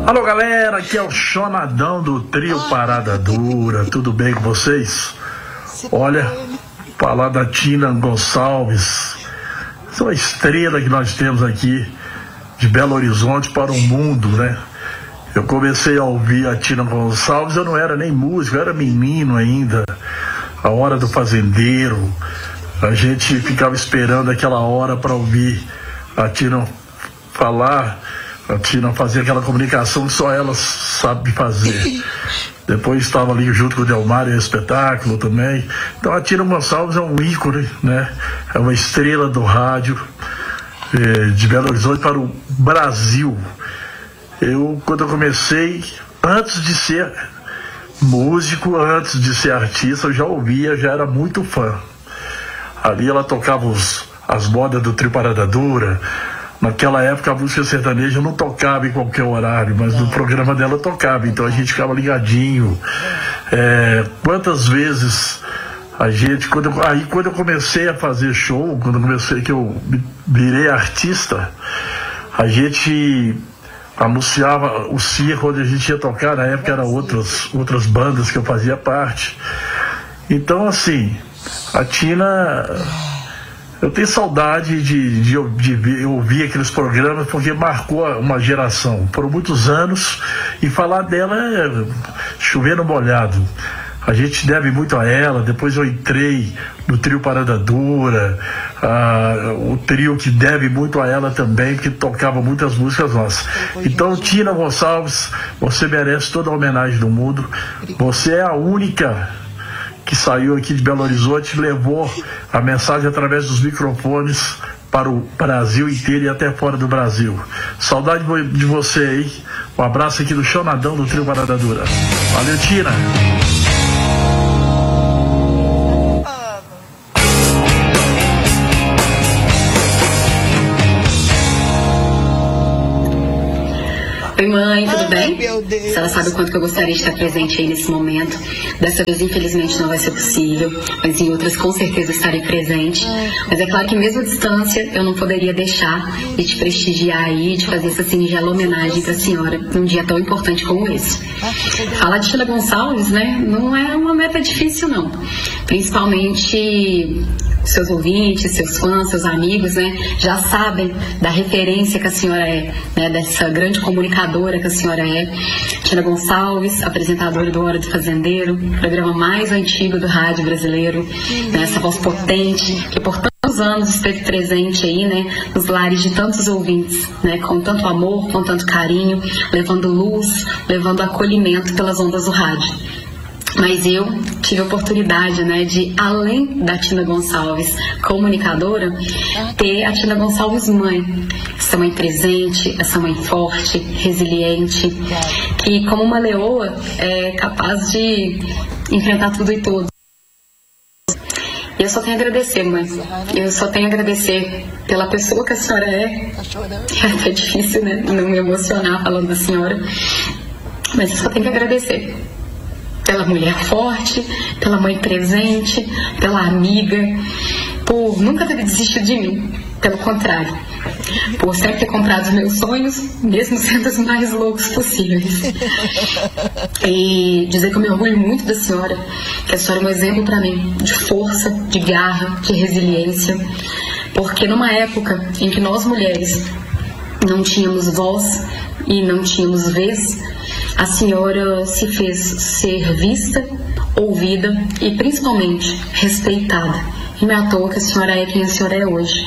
Alô galera, aqui é o Chonadão do Trio Parada Dura, tudo bem com vocês? Olha, falar da Tina Gonçalves, essa é uma estrela que nós temos aqui de Belo Horizonte para o mundo, né? Eu comecei a ouvir a Tina Gonçalves, eu não era nem músico, eu era menino ainda, a hora do fazendeiro, a gente ficava esperando aquela hora para ouvir a Tina falar, a Tina fazer aquela comunicação que só ela sabe fazer. Depois estava ali junto com o Delmar e o espetáculo também. Então a Tina Gonçalves é um ícone, né? É uma estrela do rádio de Belo Horizonte para o Brasil. Quando eu comecei, antes de ser músico, antes de ser artista, eu já ouvia, já era muito fã. Ali ela tocava as modas do Trio Parada Dura. Naquela época a música sertaneja não tocava em qualquer horário, mas no programa dela tocava, então a gente ficava ligadinho. Quantas vezes a gente, quando eu comecei a fazer show, que eu virei artista, a gente anunciava o circo onde a gente ia tocar, na época eram outras bandas que eu fazia parte. Então assim, a Tina, eu tenho saudade de ouvir aqueles programas, porque marcou uma geração por muitos anos, e falar dela é chover no molhado. A gente deve muito a ela. Depois eu entrei no Trio Parada Dura, o trio que deve muito a ela também, que tocava muitas músicas nossas. Então, Tina Gonçalves, você merece toda a homenagem do mundo. Você é a única que saiu aqui de Belo Horizonte e levou a mensagem através dos microfones para o Brasil inteiro e até fora do Brasil. Saudade de você aí. Um abraço aqui do Chonadão do Trio Parada Dura. Valeu, Tina! Oi mãe, tudo bem? Ela sabe o quanto que eu gostaria de estar presente aí nesse momento. Dessa vez infelizmente não vai ser possível, mas em outras com certeza estarei presente. Mas é claro que mesmo à distância eu não poderia deixar de te prestigiar aí, de fazer essa singela homenagem para a senhora num dia tão importante como esse. Falar de Tina Gonçalves, né, não é uma meta difícil não. Principalmente seus ouvintes, seus fãs, seus amigos, né, já sabem da referência que a senhora é, né, dessa grande comunicadora que a senhora é. Tina Gonçalves, apresentadora do Hora do Fazendeiro, programa mais antigo do rádio brasileiro, né, essa voz potente que por tantos anos esteve presente aí, né, nos lares de tantos ouvintes, né, com tanto amor, com tanto carinho, levando luz, levando acolhimento pelas ondas do rádio. Mas eu tive a oportunidade, né, de, além da Tina Gonçalves comunicadora, ter a Tina Gonçalves mãe. Essa mãe presente, essa mãe forte, resiliente, que como uma leoa é capaz de enfrentar tudo e todos. E eu só tenho a agradecer, mãe. Eu só tenho a agradecer pela pessoa que a senhora é. É até difícil, né, não me emocionar falando da senhora. Mas eu só tenho que agradecer. Pela mulher forte, pela mãe presente, pela amiga, por nunca ter desistido de mim, pelo contrário, por sempre ter comprado os meus sonhos, mesmo sendo os mais loucos possíveis. E dizer que eu me orgulho muito da senhora, que a senhora é um exemplo para mim de força, de garra, de resiliência, porque numa época em que nós mulheres não tínhamos voz e não tínhamos vez, a senhora se fez ser vista, ouvida e principalmente respeitada. E não é à toa que a senhora é quem a senhora é hoje.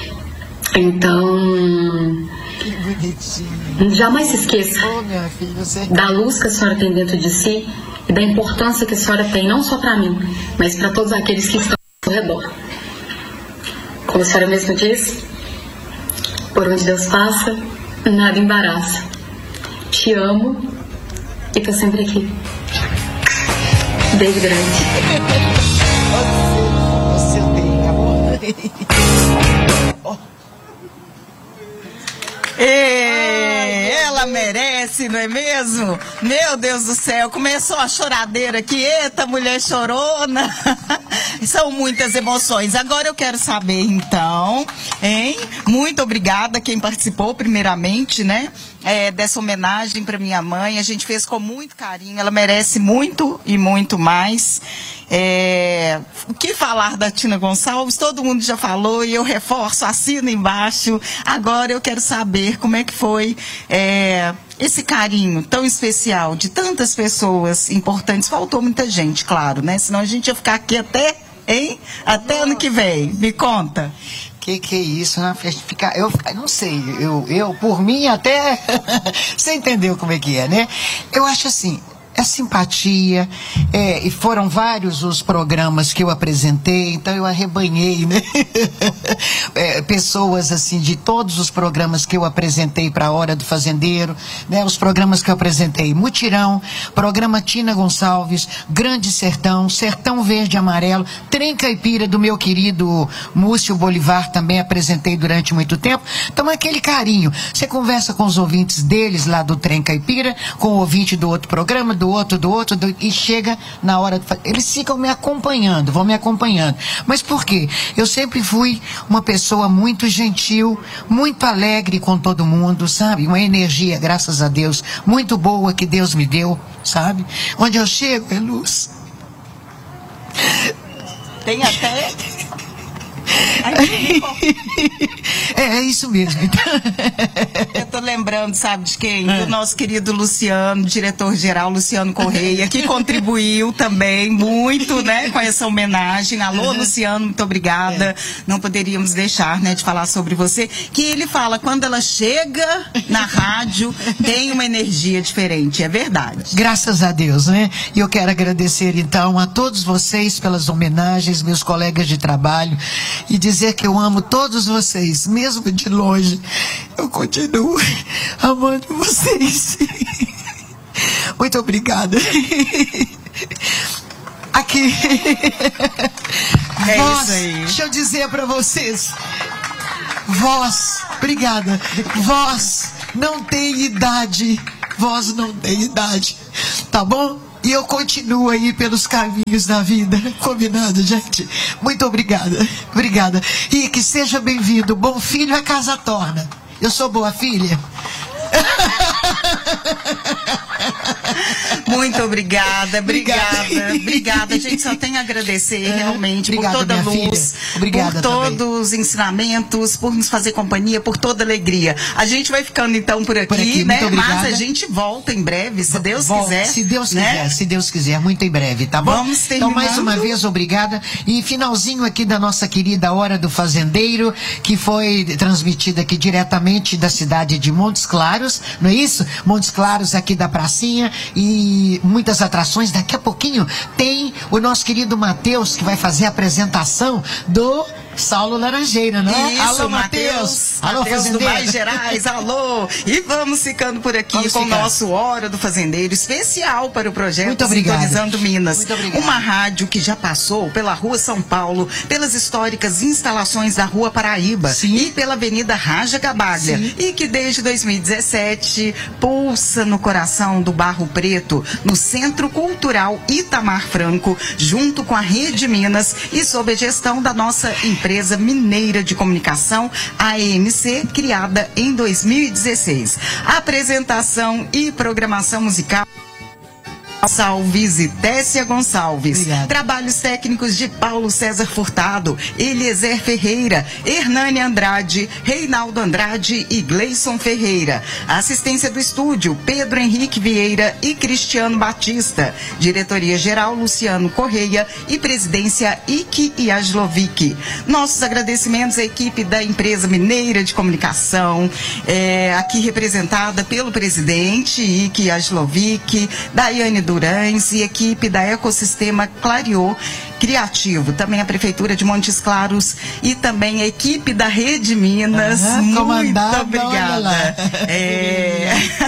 Então, jamais se esqueça da luz que a senhora tem dentro de si e da importância que a senhora tem, não só para mim, mas para todos aqueles que estão ao redor. Como a senhora mesmo diz, por onde Deus passa, nada embaraça. Te amo e tô sempre aqui. Beijo grande. Você tem, amor. Ela merece, não é mesmo? Meu Deus do céu, começou a choradeira aqui. Eita, mulher chorona. São muitas emoções. Agora eu quero saber, então, hein? Muito obrigada a quem participou, primeiramente, né? Dessa homenagem para minha mãe. A gente fez com muito carinho. Ela merece muito e muito mais. O que falar da Tina Gonçalves? Todo mundo já falou e eu reforço, assino embaixo. Agora eu quero saber como é que foi esse carinho tão especial de tantas pessoas importantes. Faltou muita gente, claro, né? Senão a gente ia ficar aqui até ano que vem. Me conta. Que é isso, né? Eu não sei, eu por mim até você entendeu como é que é, né? Eu acho assim, é simpatia, e foram vários os programas que eu apresentei, então eu arrebanhei, né? Pessoas assim de todos os programas que eu apresentei para a Hora do Fazendeiro, né? Os programas que eu apresentei: Mutirão, programa Tina Gonçalves, Grande Sertão, Sertão Verde e Amarelo, Trem Caipira do meu querido Múcio Bolivar, também apresentei durante muito tempo. Então aquele carinho, você conversa com os ouvintes deles lá do Trem Caipira, com o ouvinte do outro programa, do outro, e chega na hora de fazer. Eles ficam me acompanhando, vão me acompanhando. Mas por quê? Eu sempre fui uma pessoa muito gentil, muito alegre com todo mundo, sabe? Uma energia, graças a Deus, muito boa que Deus me deu, sabe? Onde eu chego é luz. Tem até... É isso mesmo. Eu tô lembrando, sabe de quem? Do nosso querido Luciano, diretor-geral Luciano Correia, que contribuiu também muito, né, com essa homenagem. Alô, Luciano, muito obrigada. Não poderíamos deixar, né, de falar sobre você. Que ele fala, quando ela chega na rádio, tem uma energia diferente, é verdade. Graças a Deus, né? E eu quero agradecer, então, a todos vocês pelas homenagens, meus colegas de trabalho, e dizer que eu amo todos vocês, mesmo de longe. Eu continuo amando vocês. Muito obrigada. Aqui. Voz, isso aí. deixa eu dizer para vocês. Voz, obrigada. Voz não tem idade. Voz não tem idade. Tá bom? E eu continuo aí pelos caminhos da vida. Combinado, gente? Muito obrigada. Obrigada. E que seja bem-vindo. Bom filho a casa torna. Eu sou boa filha? Muito obrigada, obrigada. A gente só tem a agradecer realmente por toda a luz, por todos os ensinamentos, por nos fazer companhia, por toda a alegria. A gente vai ficando então por aqui, né? Mas a gente volta em breve, se Deus quiser. Se Deus quiser, se Deus quiser, muito em breve, tá bom? Vamos terminando. Então, mais uma vez, obrigada. E finalzinho aqui da nossa querida Hora do Fazendeiro, que foi transmitida aqui diretamente da cidade de Montes Claros, não é isso? Montes Claros aqui da pracinha, e muitas atrações. Daqui a pouquinho tem o nosso querido Matheus, que vai fazer a apresentação do Saulo Laranjeira, não é? Isso, alô, Matheus. Alô, Matheus do Mais Gerais, alô. E vamos ficando por aqui com o nosso Hora do Fazendeiro, especial para o projeto Sintonizando Minas. Muito obrigado. Uma rádio que já passou pela Rua São Paulo, pelas históricas instalações da Rua Paraíba. Sim. E pela Avenida Raja Gabaglia. Sim. E que desde 2017 pulsa no coração do Barro Preto, no Centro Cultural Itamar Franco, junto com a Rede Minas e sob a gestão da nossa empresa mineira de comunicação, a EMC, criada em 2016. Apresentação e programação musical Gonçalves e Tessia Gonçalves. Obrigado. Trabalhos técnicos de Paulo César Furtado, Eliezer Ferreira, Hernani Andrade, Reinaldo Andrade e Gleison Ferreira. Assistência do estúdio, Pedro Henrique Vieira e Cristiano Batista. Diretoria-geral, Luciano Correia e presidência, Ike Jaslovic. Nossos agradecimentos à equipe da empresa mineira de comunicação, aqui representada pelo presidente, Ike Jaslovic, Daiane Durães e equipe da Ecossistema Clariô Criativo, também a Prefeitura de Montes Claros e também a equipe da Rede Minas. Muito obrigada.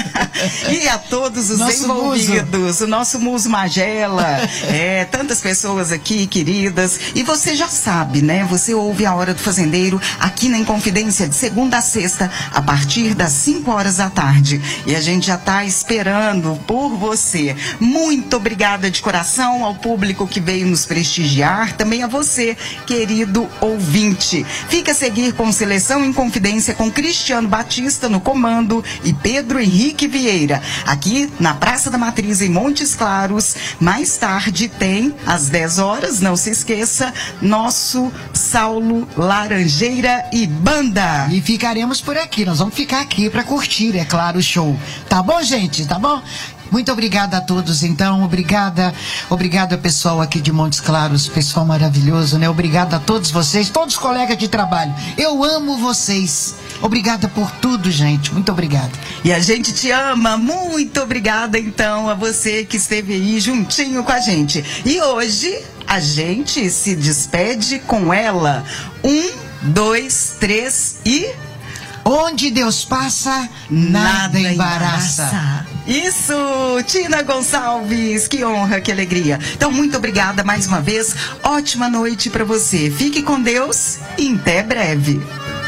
E a todos os envolvidos, o nosso Muso Magela, tantas pessoas aqui queridas. E você já sabe, né? Você ouve a Hora do Fazendeiro aqui na Inconfidência de segunda a sexta, a partir das 5 horas da tarde. E a gente já tá esperando por você. Muito obrigada de coração ao público que veio nos prestigiar, também a você, querido ouvinte. Fica a seguir com Seleção em Confidência com Cristiano Batista no comando e Pedro Henrique Vieira, aqui na Praça da Matriz em Montes Claros. Mais tarde tem, às 10 horas, não se esqueça, nosso Saulo Laranjeira e Banda. E ficaremos por aqui, nós vamos ficar aqui para curtir, é claro, o show. Tá bom, gente? Tá bom? Muito obrigada a todos, então, obrigada pessoal aqui de Montes Claros, pessoal maravilhoso, né? Obrigada a todos vocês, todos os colegas de trabalho, eu amo vocês, obrigada por tudo, gente, muito obrigada. E a gente te ama, muito obrigada, então, a você que esteve aí juntinho com a gente. E hoje, a gente se despede com ela, 1, 2, 3 e... Onde Deus passa, nada embaraça. Isso, Tina Gonçalves, que honra, que alegria. Então, muito obrigada mais uma vez, ótima noite para você. Fique com Deus e até breve.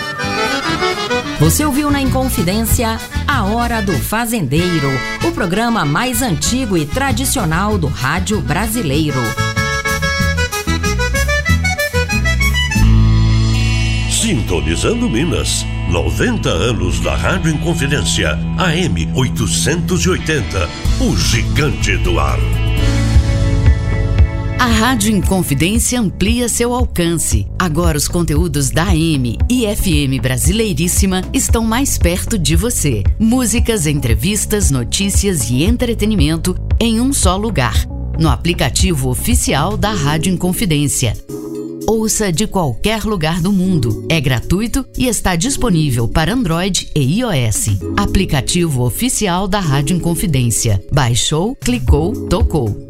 Você ouviu na Inconfidência a Hora do Fazendeiro, o programa mais antigo e tradicional do rádio brasileiro. Sintonizando Minas, 90 anos da Rádio Inconfidência, AM 880, o gigante do ar. A Rádio Inconfidência amplia seu alcance. Agora os conteúdos da AM e FM Brasileiríssima estão mais perto de você. Músicas, entrevistas, notícias e entretenimento em um só lugar. No aplicativo oficial da Rádio Inconfidência. Ouça de qualquer lugar do mundo. É gratuito e está disponível para Android e iOS. Aplicativo oficial da Rádio Inconfidência. Baixou, clicou, tocou.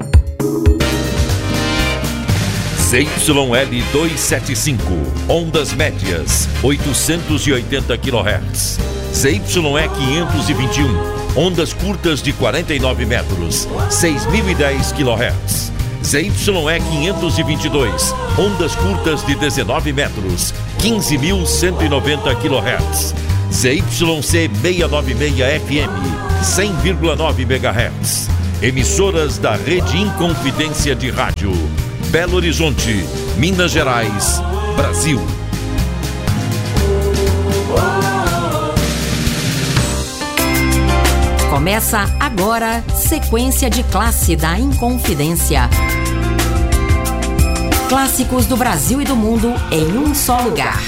ZYL 275, ondas médias, 880 kHz. ZYE 521, ondas curtas de 49 metros, 6.010 kHz. ZYE 522, ondas curtas de 19 metros, 15.190 kHz. ZYC 696 FM, 100,9 MHz. Emissoras da Rede Inconfidência de Rádio. Belo Horizonte, Minas Gerais, Brasil. Começa agora, sequência de classe da Inconfidência. Clássicos do Brasil e do mundo em um só lugar.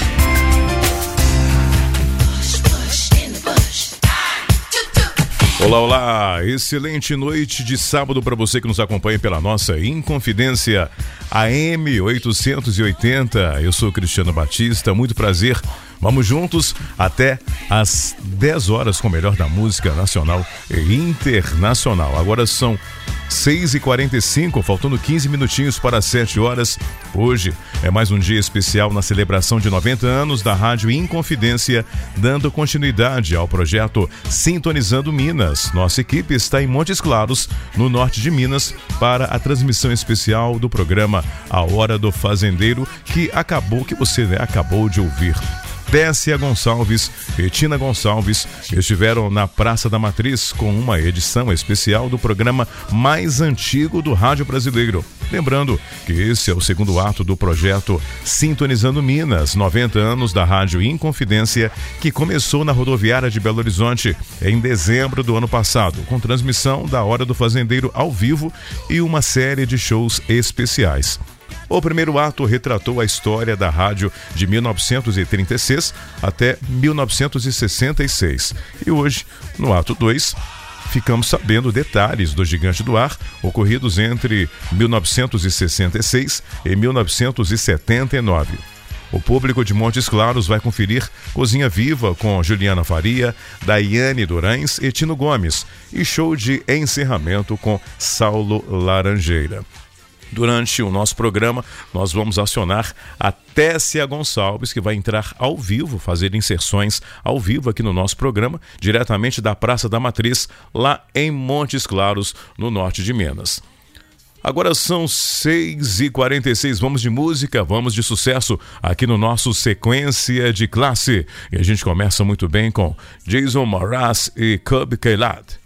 Olá, olá, excelente noite de sábado para você que nos acompanha pela nossa Inconfidência AM 880. Eu sou Cristiano Batista, muito prazer. Vamos juntos até às 10 horas com o melhor da música nacional e internacional. Agora são 6h45, faltando 15 minutinhos para as 7 horas. Hoje é mais um dia especial na celebração de 90 anos da Rádio Inconfidência, dando continuidade ao projeto Sintonizando Minas. Nossa equipe está em Montes Claros, no norte de Minas, para a transmissão especial do programa A Hora do Fazendeiro, que você acabou de ouvir. Tessia Gonçalves e Tina Gonçalves estiveram na Praça da Matriz com uma edição especial do programa mais antigo do rádio brasileiro. Lembrando que esse é o segundo ato do projeto Sintonizando Minas, 90 anos da Rádio Inconfidência, que começou na rodoviária de Belo Horizonte em dezembro do ano passado, com transmissão da Hora do Fazendeiro ao vivo e uma série de shows especiais. O primeiro ato retratou a história da rádio de 1936 até 1966. E hoje, no ato 2, ficamos sabendo detalhes do gigante do ar ocorridos entre 1966 e 1979. O público de Montes Claros vai conferir Cozinha Viva com Juliana Faria, Daiane Durães e Tino Gomes e show de encerramento com Saulo Laranjeira. Durante o nosso programa, nós vamos acionar a Tessia Gonçalves, que vai entrar ao vivo, fazer inserções ao vivo aqui no nosso programa, diretamente da Praça da Matriz, lá em Montes Claros, no norte de Minas. Agora são 6h46, vamos de música, vamos de sucesso aqui no nosso Sequência de Classe. E a gente começa muito bem com Jason Mraz e Cub Kailad.